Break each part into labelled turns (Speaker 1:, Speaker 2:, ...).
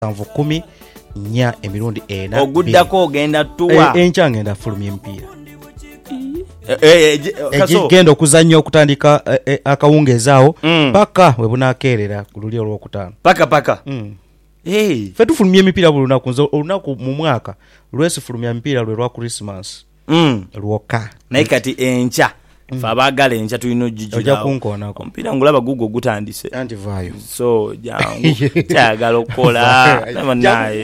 Speaker 1: 10 nya emirundi ena
Speaker 2: oguddako ogenda tuwa
Speaker 1: enkya ngenda fulumya emipiira
Speaker 2: genda
Speaker 1: okuzannya okutandika akawungeezi awo paka we bunaakeerera ku luli olwokutaano
Speaker 2: paka
Speaker 1: ffe tufulumya emipiira buli olunaku mu mwaka lwesifulumya emipiira lwe lwa Christmas lwokka
Speaker 2: naye kati enkya fe abaagala enkya tulina
Speaker 1: ojja kunkoonako
Speaker 2: omupiira ngulaba gugwo gutandise
Speaker 1: antivaayo
Speaker 2: so jangu kyagala okukola naye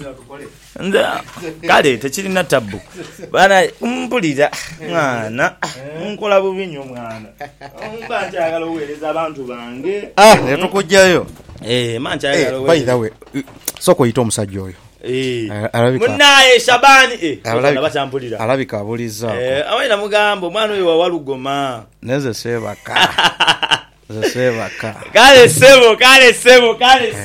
Speaker 2: kale tekirina tabbu bana mpulira mwana nkola bubi nnyo mwana mba nkyagala oweereza abantu bange
Speaker 1: netukugjayo
Speaker 2: mankyagala
Speaker 1: oweereza soko oyita omusajja oyo
Speaker 2: munaye Shabani bachampulira
Speaker 1: alabika abuliza
Speaker 2: awayina mugambo mwana oyo wawalugoma
Speaker 1: neze sebaka
Speaker 2: kale sebo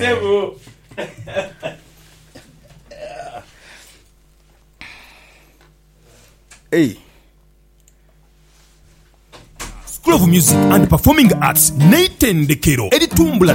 Speaker 3: School of Music and Performing Arts neitendekero eritumbula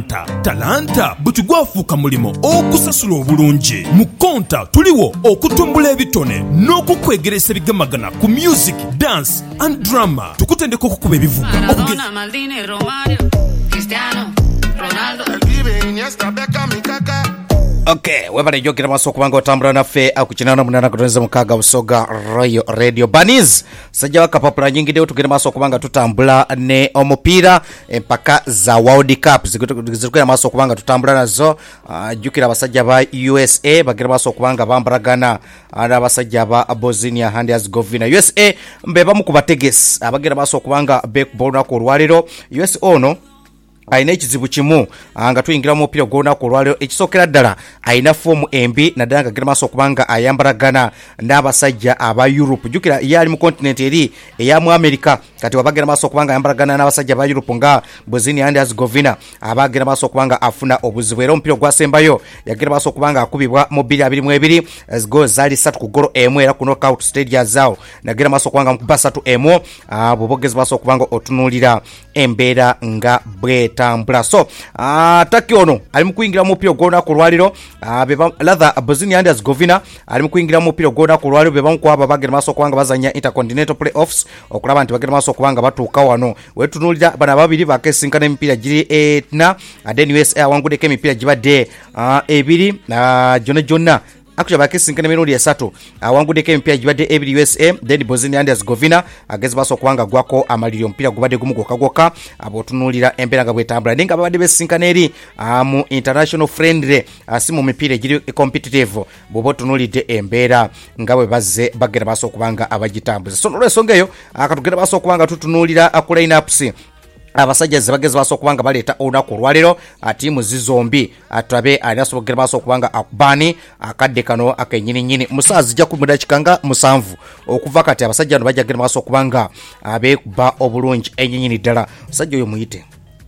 Speaker 3: talanta butugwafuuka mulimo okusasula obulungi mu konta tuliwo okutumbula ebitone n'okukwegeresa ebigamagana ku music, dance and drama. Tukutendeka okukuba ebivuga
Speaker 4: Maradona, Maldini, Romario, Cristiano, Ronaldo, Iniesta, Beckham, Kaka.
Speaker 1: Okay, webale jokera maso kubanga otambula naffe akukinana munana kutoneza mukaga busoga Royal Radio Bunnies sajja wakapapula nyingi deo tugenda maso kubanga tutambula ne omupiira empaka za World Cup zikugera maso kubanga tutambula nazo jukira abasajja ba USA bagera maso kubanga bambaragana ana abasajja ba Bosnia and Herzegovina. USA mbeba mukubategesi abagera maso kubanga backbone ko lwalero USA ono aina ekizibu kimu nga tuyingira mu mupira gwona ku lwalero ekisokera ddala aina fomu embi naddala nga gera maaso okubanga ayambalagana n'abasajja aba Europe. Jukira yali mu continent eri eya mu America kati wabagera maaso okubanga ayambalagana n'abasajja aba Europe nga Bosnia and Herzegovina abagera maaso okubanga afuna obuzibu era omupira gwasembayo yagera maaso okubanga akubibwa mu 2-22 as goals zali 3 ku golo emu era ku knockout stage zao nagera maaso okubanga mu 3-1 bobogezi maaso okubanga otunulira embeera nga tambula. So Taki ono ali mukuingira mu piro gona ku lwaliro beba lather Bosnia and Herzegovina ali mukuingira mu piro gona ku lwaliro beba mukwaba bagera maso kwanga bazanya intercontinental playoffs okulaba nti bagera maso kwanga batuuka wano wetunulira bana babiri bakesinkana emipira giri na then USA wangudeke emipira gibadde ebiri jonna akuja bakesinkana emirundi esatu awangudeko empira gibadde ebiri USA then Bosnia and Herzegovina agezi baso kwanga gwako amaliro mpira gubadde gumu gokagoka abotunulira embera nga bwetambula ninga babadde besinkana eri mu international friendly asimu mipira giri competitive bobotunulide embera nga bwe bazze bagera baso kubanga abagitambuza. So olwensongeyo akatugera baso kubanga tutunulira ku lineups abasajja zibagezi baso kubanga baleta olunaku olwalero tiimu zizombi atulabe alinasobogera baso kubanga akubani akadde kano akenyininyini musaazi jja kumudakika nga 7 okuva kati abasajja no bajjagera baso kubanga abekuba obulungi enyinyini ddala. Musajja oyo muyite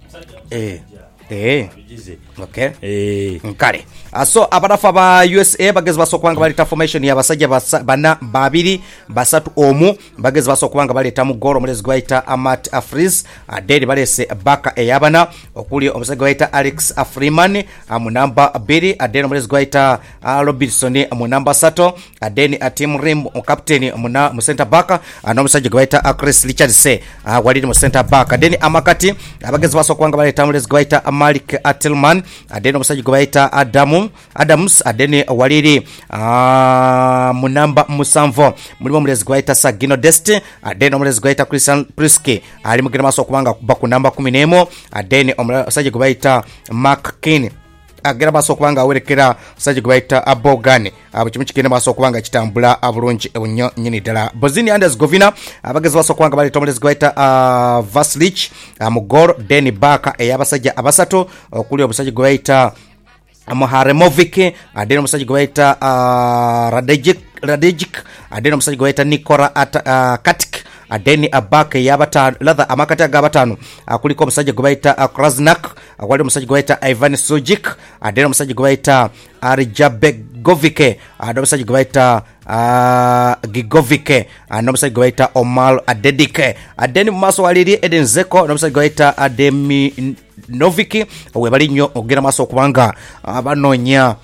Speaker 1: okay nkale so abarafa ba USA bagezi baso kubanga baleta formation ya basajja bana babiri basatu omu bagezi baso kubanga baleta mu goro mulezi gwaita Amat Afris aderi balese baka eyabana okuli omusajja gwaita Alex Freeman mu namba 2 adeni mulezi gwaita Robertson mu namba 3 adeni Tim Rim captain mu center back n'omusajja gwaita Chris Richards waliri mu center back adeni amakati abagezi baso kubanga baleta mulezi gwaita Malik Atelman adeni omusajja gwaita Adams adeni waliri mu namba 7 mulimo mulezi gwaita Sagino Dest adeni omulezi gwaita Christian Priske ali mugera maso kubanga kuba ku namba 11 adeni omusajja gwaita Mark Kane agera baso kubanga awerekera omusajja gwaita Abogane abo kimu kigenda baso kubanga kitambula abulungi ebunyo nyini ddala. Bosnia and Herzegovina abagezi baso kubanga bali tomulezi gwaita Vasilic mu gol deni baka eyabasajja abasatu okuli omusajja gwaita Moharemovic adeni omusajja gwaita Radejic adeni omusajja gwaita Nikola Katik adeni abaka yabatano lather amakati agabatano akuliko omusajja gwaita Krasnak akwali omusajja gwaita Ivan Sojic adeni omusajja gwaita Arjabegovic adeni omusajja gwaita Gigovic n'omusajja gwaita Omar Adedike adeni mu maaso waliri Eden Zeko n'omusajja gwaita Ademi Noviki we bali nnyo ogera maaso okubanga abanoonya